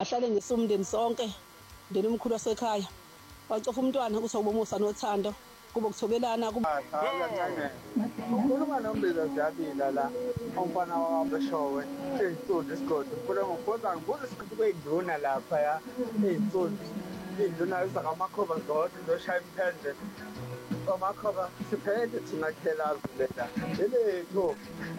Sahlale ngesumndeni sonke, ndeni umkhulu wasekhaya. Wacofa umntwana ukuthi awubomusa nothando, kube ukuthobelana ukhuluma noMbiza Siyabila la umfana wakwaBeshowe seyinsudu isigodi ngifuna ngokubuza isiqephu kwey'nduna laphaya iy'nsudu iy'nduna ezakamakhoba zodwa zoshaya imphendle amakhoba siphele thina kuphelazi lena elethu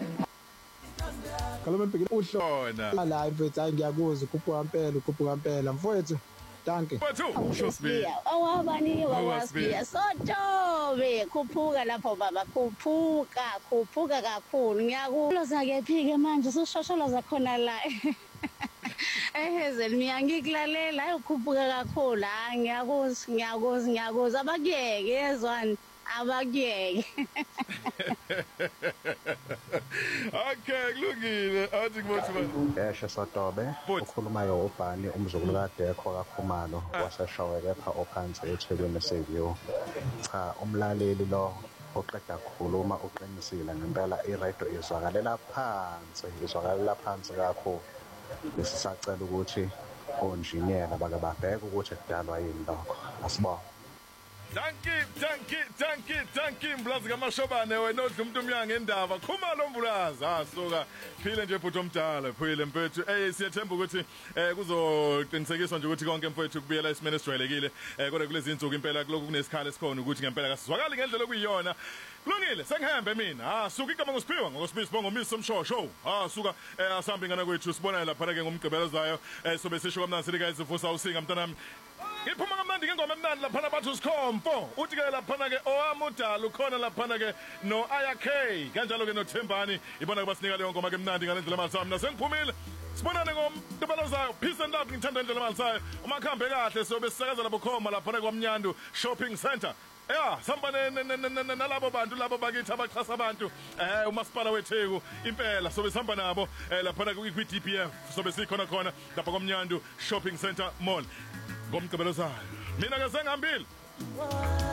Kalome mpikile uhlona la mfethu hayi ngiyakuzwa ukhuphuka mpela mfowethu danke owabani wawaspiya sotobe khuphuka lapho baba khuphuka kakhulu ngiyakuloza kephi-ke manje usushosholoza khona la Hazel mina ngikulalela hayi ukhuphuka kakhulu ngiyakuzwa abakuyeke yezwani abakuyeke Okay kulungile athi kubothi manje Eshe Sotobe ukhulumayo ubhani umzukulu kaDekho kaKhumalo waseshowe kepha ophansi eThekwini Seview cha umlaleli lo oqeda kukhuluma uqinisile ngempela iradio izwakalela phansi kakhulu besisacela ukuthi onjiniyela bake babheke ukuthi kudalwa yini lokho asibonge Thank you Mbulazi kaMashobane wena odla umuntu umnyango endaba Khumalo Mbulazi asuka phile nje bhuti omdala phile mfethu siyathemba ukuthi kuzoqinisekiswa nje ukuthi konke mfethu kubuyela esimene esijwayelekile kodwa kulezi insuku impela lokhu kunesikhala esikhona ukuthi ngempela kasizwakali ngendlela okuyiyona kulungile sengihambe mina asuka igama ngosiphiwa ngosibisi ngomisi somshosho asuka asambe ngana kwethu sibona lapha ke ngomgqibelo zayo sobe sisho kamnandi sithi guys uvusa usinga mntanami Ngiphuma kamnandi ngengoma emnandi laphana bathu sikhompo uthi ke laphana ke owamudala ukhona laphana ke no Ayakhe kanjalo ke noThembani ibona kubasinika leyo ngoma ke emnandi ngalendlela malisami nasengiphumile sibonane ngomgqibelo zayo peace and love ngithanda indlela malisayo uma khambe kahle sobe sisakaza labo khoma laphana kwaMnyandu shopping center samba nalabo bantu labo bakithi abaxhasa abantu umasipala weTheku impela sobe sihamba nabo laphana kwi-DPF sobe sikhona khona lapha kwaMnyandu shopping center mall ngomgqibelo zayo mina ke sengihambile